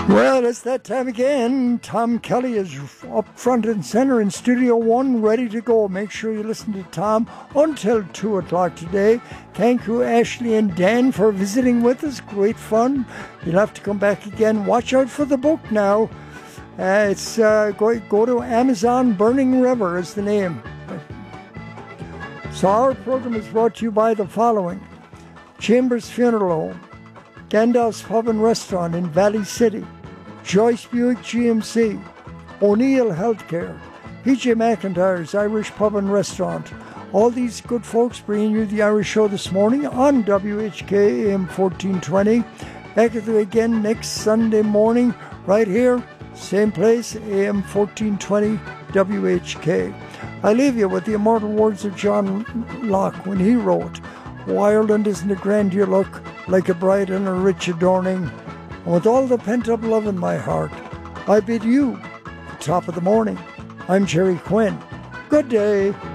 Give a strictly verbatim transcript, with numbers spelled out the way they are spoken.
Well, it's that time again. Tom Kelly is up front and center in Studio One, ready to go. Make sure you listen to Tom until two o'clock today. Thank you, Ashley and Dan, for visiting with us. Great fun. You'll have to come back again. Watch out for the book now. Uh, it's uh, go, go to Amazon. Burning River is the name. So our program is brought to you by the following: Chambers Funeral Home, Gandalf's Pub and Restaurant in Valley City, Joyce Buick G M C, O'Neill Healthcare, P J McIntyre's Irish Pub and Restaurant. All these good folks bringing you the Irish Show this morning on W H K A M fourteen twenty. Back at you again next Sunday morning, right here, same place, A M fourteen twenty W H K. I leave you with the immortal words of John Locke when he wrote, "O Ireland, isn't it grand you look, like a bride in a rich adorning? And with all the pent-up love in my heart, I bid you the top of the morning." I'm Jerry Quinn. Good day.